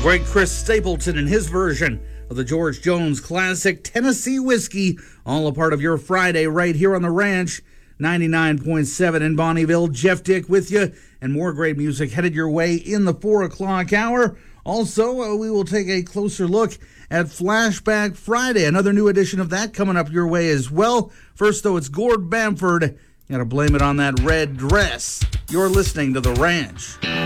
Great Chris Stapleton and his version of the George Jones classic Tennessee Whiskey, all a part of your Friday right here on the Ranch. 99.7 in Bonnieville. Jeff Dick with you, and more great music headed your way in the 4 o'clock hour. Also, we will take a closer look at Flashback Friday, another new edition of that coming up your way as well. First, though, it's Gord Bamford. You gotta blame it on that red dress. You're listening to The Ranch.